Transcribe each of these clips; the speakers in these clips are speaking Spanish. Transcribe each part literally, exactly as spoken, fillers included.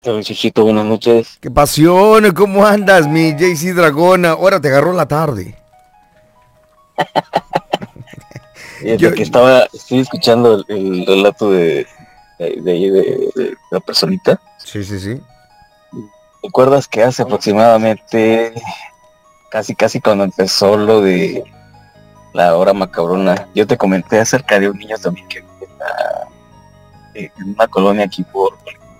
Hola, Chichito, buenas noches. ¡Qué pasión! ¿Cómo andas, mi J C Dragona? Ahora te agarró la tarde. Yo, Desde que estaba, estoy escuchando el, el relato de, de, de, de- de la personita. sí, sí, sí. ¿Recuerdas que hace aproximadamente, casi casi cuando empezó lo de la hora macabrona, yo te comenté acerca de un niño también que vive en, la- en una colonia aquí por,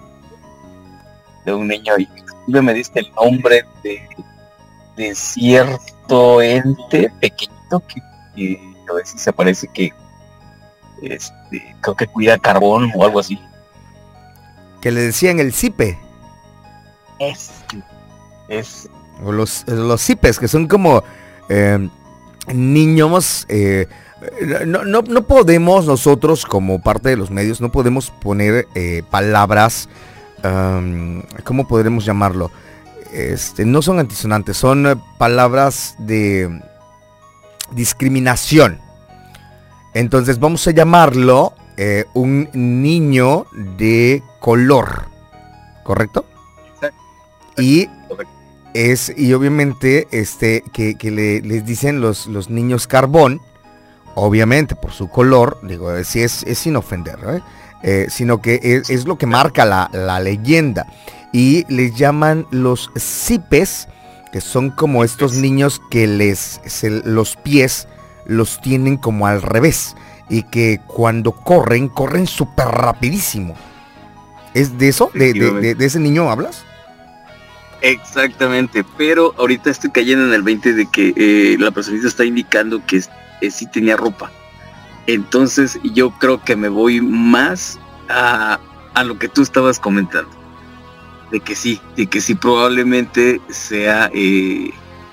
de un niño y tú me diste el nombre de, de cierto ente pequeñito que, que a veces se parece que este, creo que cuida carbón o algo así. Que le decían el cipe. Es, es O los, los cipes, que son como eh, niños. Eh, no, no, no podemos nosotros, como parte de los medios, no podemos poner eh, palabras. Um, ¿Cómo podremos llamarlo? Este, no son antisonantes, son eh, palabras de discriminación. Entonces vamos a llamarlo eh, un niño de color, ¿correcto? Y es y obviamente este que, que le, les dicen los, los niños carbón, obviamente por su color, digo, si es, es sin ofender, ¿eh? Eh, sino que es, es lo que marca la, la leyenda. Y les llaman los cipes, que son como estos niños que les se, los pies los tienen como al revés y que cuando corren, corren súper rapidísimo. ¿Es de eso? ¿De, de, de, de ese niño hablas? Exactamente, pero ahorita estoy cayendo en el veinte de que eh, la personita está indicando que eh, sí tenía ropa. Entonces yo creo que me voy más a, a lo que tú estabas comentando. De que sí, de que sí probablemente sea eh,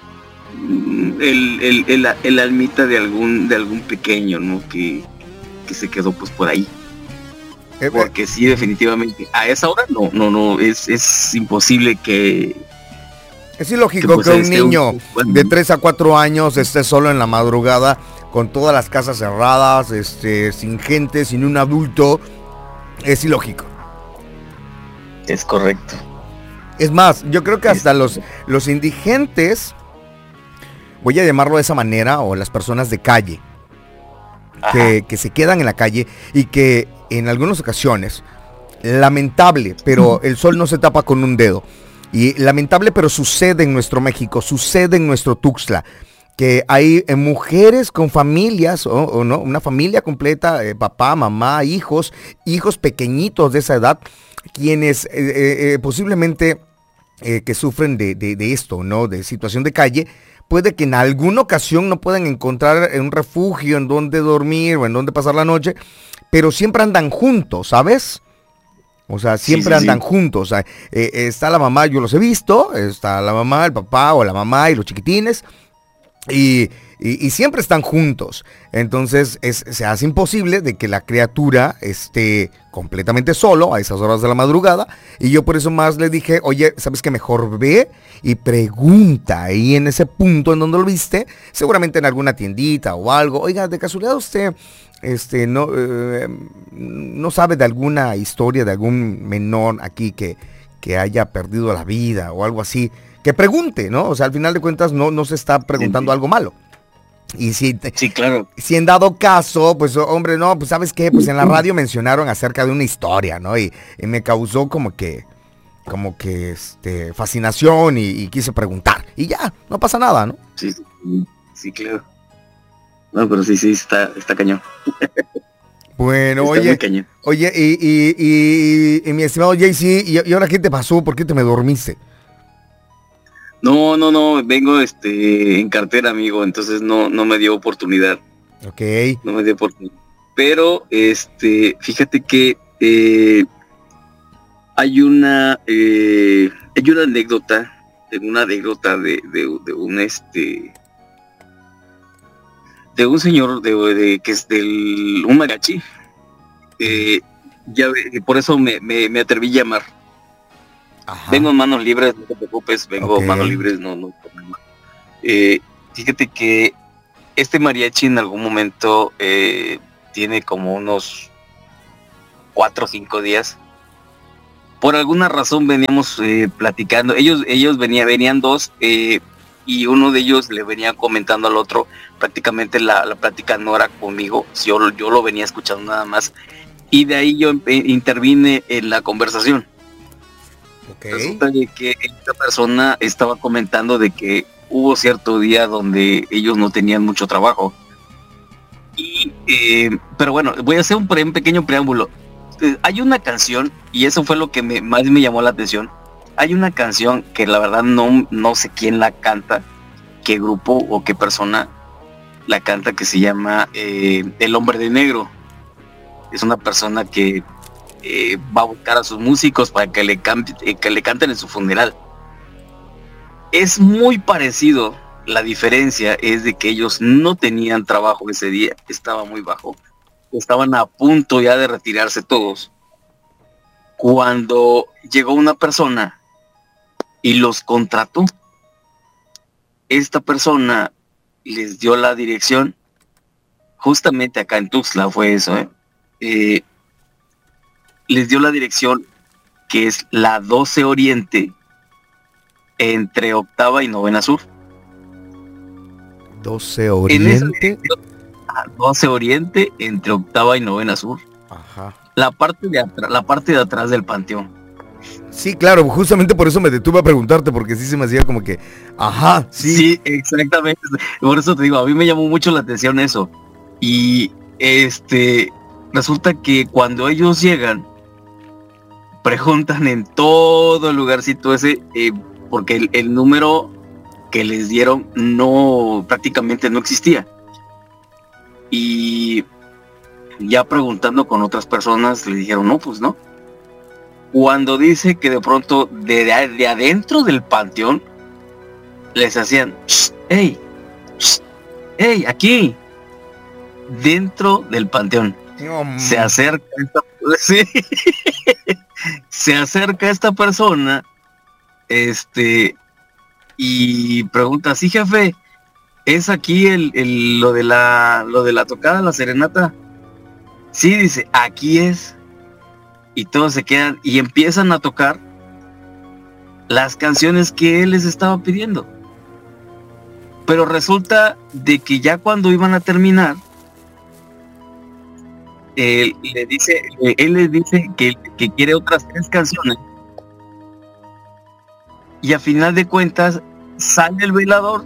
el, el, el, el almita de algún, de algún pequeño, ¿no? Que, que se quedó pues por ahí. Eh, Porque sí, definitivamente, a esa hora no, no, no, es, es imposible que... Es ilógico que, pues, que un niño un, bueno, de tres a cuatro años esté solo en la madrugada, con todas las casas cerradas, este, sin gente, sin un adulto. Es ilógico. Es correcto. Es más, yo creo que hasta los, los indigentes, voy a llamarlo de esa manera, o las personas de calle, que, que se quedan en la calle y que en algunas ocasiones, lamentable, pero el sol no se tapa con un dedo. Y lamentable, pero sucede en nuestro México, sucede en nuestro Tuxtla, que hay eh, mujeres con familias, o, o no, una familia completa, eh, papá, mamá, hijos, hijos pequeñitos de esa edad, quienes eh, eh, posiblemente eh, que sufren de, de, de esto, ¿no? De situación de calle. Puede que en alguna ocasión no puedan encontrar un refugio en donde dormir o en donde pasar la noche, pero siempre andan juntos, ¿sabes? O sea, siempre sí, sí, andan sí. juntos. O sea, eh, está la mamá, yo los he visto, está la mamá, el papá o la mamá y los chiquitines, y, y, y siempre están juntos. Entonces es, se hace imposible de que la criatura esté completamente solo a esas horas de la madrugada. Y yo por eso más le dije, oye, ¿sabes qué? Mejor ve y pregunta ahí en ese punto en donde lo viste, seguramente en alguna tiendita o algo. Oiga, de casualidad usted... Este, no, eh, no sabe de alguna historia de algún menor aquí que, que haya perdido la vida o algo así, que pregunte, ¿no? O sea, al final de cuentas no, no se está preguntando sí, sí. algo malo. Y si, sí, claro. si en dado caso, pues hombre, no, pues ¿sabes qué? Pues en la radio mencionaron acerca de una historia, ¿no? Y, y me causó como que, como que, este, fascinación y, y quise preguntar. Y ya, no pasa nada, ¿no? Sí, sí, sí, claro. No, pero sí, sí, está, está cañón. Bueno, está oye, cañón. Oye, y, y, y, y mi estimado J C, ¿y, ¿y ahora qué te pasó? ¿Por qué te me dormiste? No, no, no, vengo este en cartera, amigo, entonces no, no me dio oportunidad. Ok. No me dio oportunidad. Pero, este, fíjate que eh, hay una, eh, hay una anécdota, una anécdota de, de, de un este... de un señor de, de que es del un mariachi, eh, ya por eso me, me, me atreví a llamar. Ajá. Vengo en manos libres, no te preocupes, vengo okay. manos libres, no, no problema. Eh, fíjate que este mariachi en algún momento eh, tiene como unos cuatro o cinco días por alguna razón veníamos eh, platicando, ellos ellos venía, venían dos, eh, y uno de ellos le venía comentando al otro, prácticamente la, la plática no era conmigo, yo, yo lo venía escuchando nada más, y de ahí yo eh, intervine en la conversación. Okay. Resulta de que esta persona estaba comentando de que hubo cierto día donde ellos no tenían mucho trabajo. Y, eh, pero bueno, voy a hacer un, un pequeño preámbulo. Eh, hay una canción, y eso fue lo que me, más me llamó la atención. Hay una canción que la verdad no, no sé quién la canta, qué grupo o qué persona la canta, que se llama eh, El Hombre de Negro. Es una persona que eh, va a buscar a sus músicos para que le, can- eh, que le canten en su funeral. Es muy parecido. La diferencia es de que ellos no tenían trabajo ese día, estaba muy bajo, estaban a punto ya de retirarse todos, cuando llegó una persona y los contrató. Esta persona les dio la dirección, justamente acá en Tuxtla fue eso, ¿eh? Eh, les dio la dirección, que es la doce Oriente, entre octava y novena sur. doce Oriente. doce Oriente, entre octava y novena sur. Ajá. La parte de atrás, la parte de atrás del panteón. Sí, claro, justamente por eso me detuve a preguntarte, porque sí se me hacía como que, ajá, sí. Sí, exactamente. Por eso te digo, a mí me llamó mucho la atención eso. Y este, resulta que cuando ellos llegan, preguntan en todo el lugarcito ese, eh, porque el, el número que les dieron no, prácticamente no existía. Y ya preguntando con otras personas, le dijeron, no, pues no. Cuando dice que de pronto de, de adentro del panteón les hacían, hey, hey, aquí, dentro del panteón. No, Se acerca esta, sí, se acerca esta persona, este, y pregunta, sí, jefe, ¿es aquí el, el lo de la lo de la tocada, la serenata? Sí, dice, aquí es. Y todos se quedan y empiezan a tocar las canciones que él les estaba pidiendo. Pero resulta de que ya cuando iban a terminar, él le dice, él les dice que, que quiere otras tres canciones. Y a final de cuentas sale el velador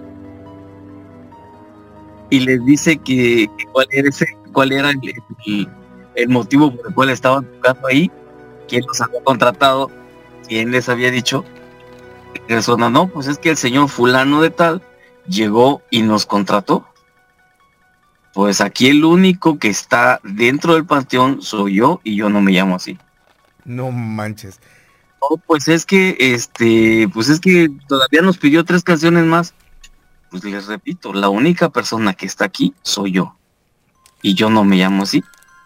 y les dice que, que cuál era ese, cuál era el, el, el motivo por el cual estaban tocando ahí, quién los había contratado, quién les había dicho. Y responde, no, pues es que el señor fulano de tal llegó y nos contrató. Pues aquí el único que está dentro del panteón soy yo, y yo no me llamo así. no manches. No, pues es que, este, pues es que todavía nos pidió tres canciones más. Pues les repito, la única persona que está aquí soy yo, y yo no me llamo así.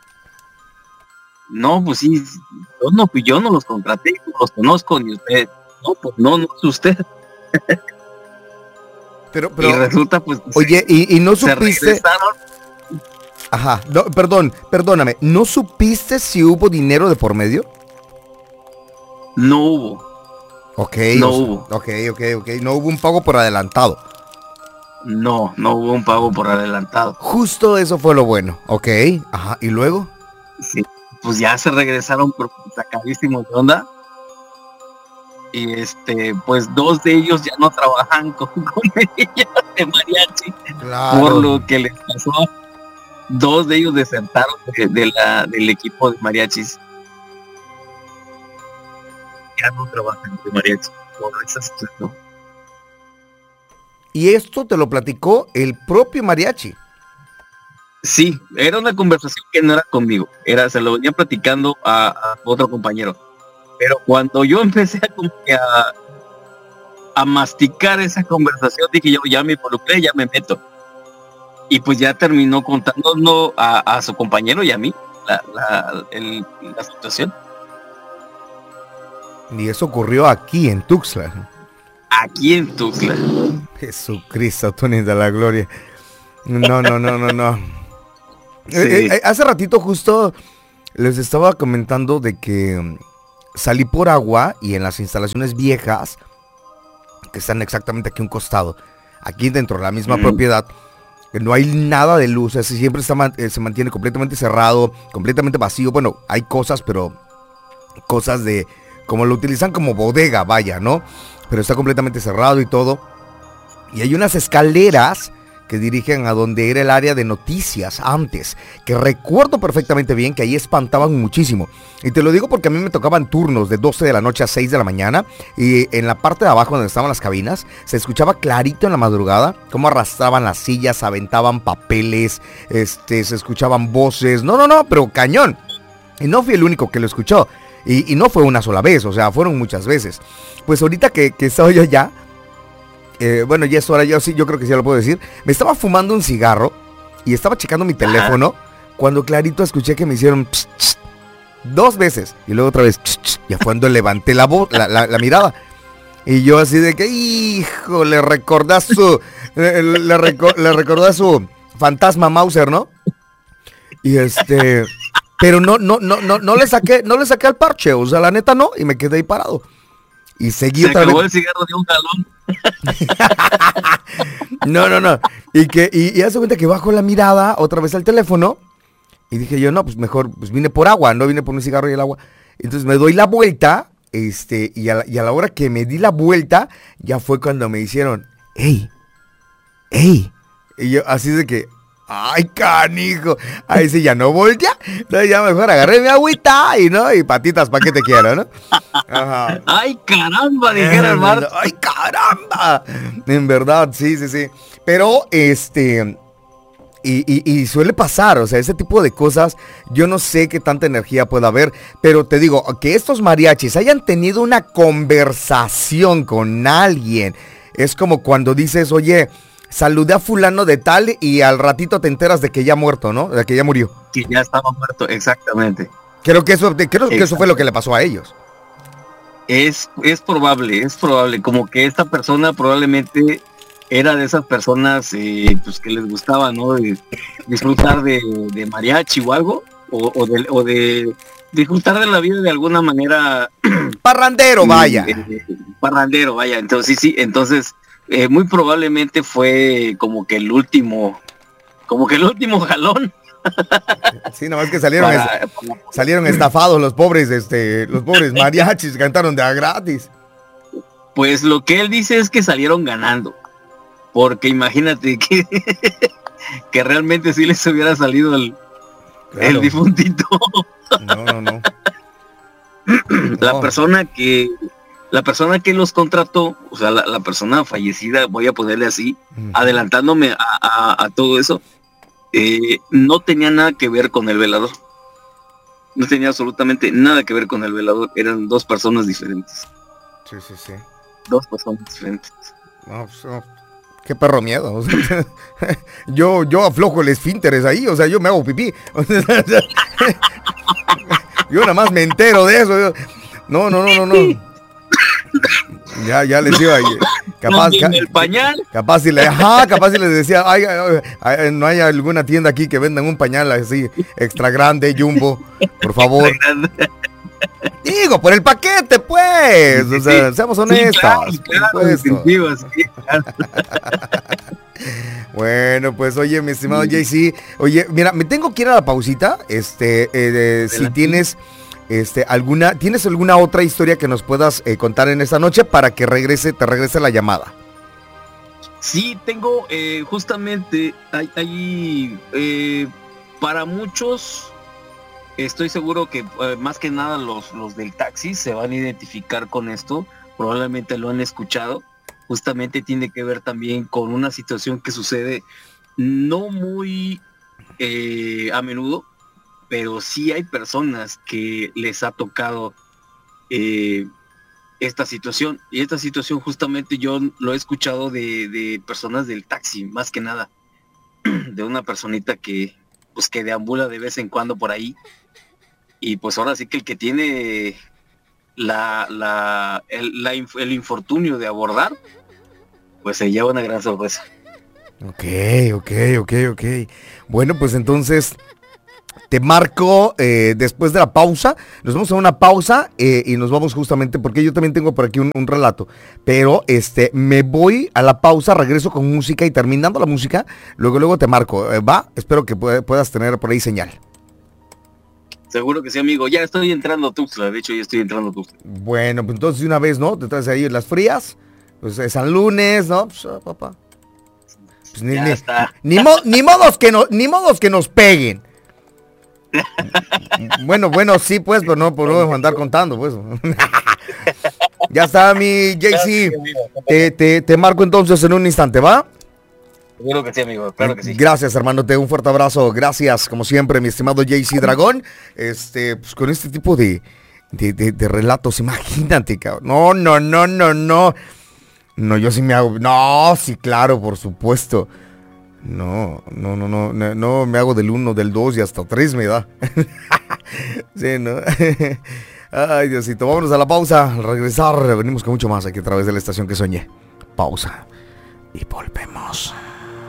No, pues sí, yo no, yo no los contraté, no los conozco, ni usted. No, pues no, no es usted. Pero, pero, y resulta, pues, oye, se, y, y no se supiste. regresaron. Ajá, no, perdón, perdóname, ¿no supiste si hubo dinero de por medio? No hubo. Ok, No o sea, hubo. Ok, ok, ok, no hubo un pago por adelantado. No, no hubo un pago por adelantado. Justo eso fue lo bueno, ok, ajá, ¿y luego? Sí, pues ya se regresaron por sacadísimos de onda. Y este, pues dos de ellos ya no trabajan con, con ellas de mariachi. Claro. Por lo que les pasó. Dos de ellos desertaron de, de la, del equipo de mariachis. Ya no trabajan de mariachi por esa situación. Y esto te lo platicó el propio mariachi. Sí, era una conversación que no era conmigo, era, se lo venía platicando a, a otro compañero. Pero cuando yo empecé a, como que a, a masticar esa conversación, dije yo, ya me involucré, ya me meto. Y pues ya terminó contándonos a, a su compañero y a mí la, la, el, la situación. Y eso ocurrió aquí en Tuxtla. Aquí en Tuxtla. Jesucristo, Tony de la gloria. No, no, no, no, no. Sí. Eh, eh, hace ratito justo les estaba comentando de que salí por agua y en las instalaciones viejas, que están exactamente aquí a un costado, aquí dentro de la misma mm. propiedad, no hay nada de luz, así siempre está, se mantiene completamente cerrado, completamente vacío. Bueno, hay cosas, pero cosas de, como lo utilizan como bodega, vaya, ¿no? Pero está completamente cerrado y todo. Y hay unas escaleras que dirigen a donde era el área de noticias antes, que recuerdo perfectamente bien que ahí espantaban muchísimo. Y te lo digo porque a mí me tocaban turnos de doce de la noche a seis de la mañana, y en la parte de abajo donde estaban las cabinas, se escuchaba clarito en la madrugada cómo arrastraban las sillas, aventaban papeles, este, se escuchaban voces, no, no, no, pero cañón. Y no fui el único que lo escuchó, y, y no fue una sola vez, o sea, fueron muchas veces. Pues ahorita que, que estaba yo allá, Eh, bueno, ya es hora, yo sí, yo creo que sí lo puedo decir. Me estaba fumando un cigarro y estaba checando mi teléfono cuando clarito escuché que me hicieron pss, pss, dos veces y luego otra vez pss, pss, y a cuando levanté la, voz, la, la, la mirada y yo así de que, hijo, le recordás su, le, le, reco, le recordó a su fantasma Mauser, ¿no? Y este, pero no, no, no, no, no le saqué, no le saqué el parche, o sea, la neta no, y me quedé ahí parado. Y seguí Se otra acabó vez. El cigarro de un jalón. No, no, no. Y que, y, y hace cuenta que bajo la mirada otra vez al teléfono. Y dije yo, no, pues mejor, pues vine por agua, no vine por un cigarro y el agua. Entonces me doy la vuelta, este, y a la, y a la hora que me di la vuelta, ya fue cuando me hicieron, ¡ey! ¡Ey! Y yo así de que, ¡ay, canijo! Ahí sí ya no voltea. Entonces ya mejor agarré mi agüita y no, y patitas pa' que te quiero, ¿no? Ajá. ¡Ay, caramba! Dijera el Bart. ¡Ay, caramba! En verdad, sí, sí, sí. Pero, este... Y, y, y suele pasar, o sea, ese tipo de cosas, yo no sé qué tanta energía pueda haber, pero te digo, que estos mariachis hayan tenido una conversación con alguien, es como cuando dices, oye, saludé a fulano de tal y al ratito te enteras de que ya ha muerto, ¿no? De que ya murió. Que ya estaba muerto, exactamente. Creo que eso, creo que eso fue lo que le pasó a ellos. Es, es probable, es probable, como que esta persona probablemente era de esas personas eh, pues que les gustaba, ¿no? De disfrutar de, de mariachi o algo, o, o, de, o de disfrutar de la vida de alguna manera. Parrandero, vaya. Eh, eh, parrandero, vaya. Entonces, sí, sí, entonces, eh, muy probablemente fue como que el último, como que el último jalón. Sí, nomás que salieron, para, es, para... salieron estafados los pobres, este, los pobres mariachis, cantaron de a gratis. Pues lo que él dice es que salieron ganando. Porque imagínate que, que realmente sí les hubiera salido el, claro. el difuntito. No, no, no. La no. persona que la persona que los contrató, o sea, la, la persona fallecida, voy a ponerle así, uh-huh. adelantándome a, a, a todo eso, eh, no tenía nada que ver con el velador. No tenía absolutamente nada que ver con el velador. Eran dos personas diferentes. Sí, sí, sí. Dos personas diferentes. No, pues, no. Qué perro miedo. O sea, yo, yo aflojo el esfínteres ahí, o sea, yo me hago pipí. O sea, yo nada más me entero de eso. Yo, no, no, no, no, no. Ya, ya les iba. Capaz, no, el pañal. Capaz si le, ajá, capaz si les decía, ay, ay, ay, no hay alguna tienda aquí que vendan un pañal así extra grande, jumbo, por favor. Digo, por el paquete, pues. O sea, seamos honestos. Sí, claro, claro, sí, claro. Bueno, pues oye, mi estimado sí. J C, oye, mira, me tengo que ir a la pausita. Este, eh, si tienes este alguna, ¿tienes alguna otra historia que nos puedas eh, contar en esta noche para que regrese, te regrese la llamada? Sí, tengo eh, justamente hay, hay eh, para muchos. Estoy seguro que eh, más que nada los, los del taxi se van a identificar con esto, probablemente lo han escuchado, justamente tiene que ver también con una situación que sucede no muy eh, a menudo, pero sí hay personas que les ha tocado eh, esta situación, y esta situación justamente yo lo he escuchado de, de personas del taxi, más que nada, de una personita que, pues, que deambula de vez en cuando por ahí. Y pues ahora sí que el que tiene la, la, el, la, el infortunio de abordar, pues se lleva una gran sorpresa. Ok, ok, ok, ok. Bueno, pues entonces, Te marco eh, después de la pausa. Nos vamos a una pausa eh, y nos vamos justamente porque yo también tengo por aquí un, un relato. Pero este me voy a la pausa, regreso con música y terminando la música, luego luego te marco. Eh, ¿Va? Espero que puede, puedas tener por ahí señal. Seguro que sí, amigo. Ya estoy entrando a Tuxtla. De hecho, ya estoy entrando a Tuxtla. Bueno, pues entonces de una vez, ¿no? Te traes ahí las frías. Pues es San Lunes, ¿no? Pues, oh, papá. Pues, ni, Ya ni, está. Ni, mo- ni modos que no, ni modos que nos peguen. Bueno, bueno, sí, pues, pero no podemos andar contando, pues. Ya está, mi J C. Te, te, te marco entonces en un instante, ¿va? Seguro que sí, amigo. Claro que sí. Gracias, hermano. Te un fuerte abrazo. Gracias, como siempre, mi estimado J C Dragón. Este, pues con este tipo de, de, de, de relatos, imagínate, cabrón. No, no, no, no, no. No, yo sí me hago. No, sí, claro, por supuesto. No, no, no, no, no, no me hago del uno, del dos y hasta tres me da. Sí, ¿no? Ay, Diosito, vámonos a la pausa. Al regresar, venimos con mucho más aquí a través de la estación que soñé. Pausa y volvemos.